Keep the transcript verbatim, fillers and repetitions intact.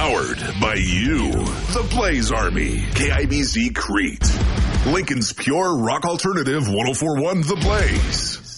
Powered by you, the Blaze Army, K I B Z Crete. Lincoln's pure rock alternative, one oh four point one The Blaze.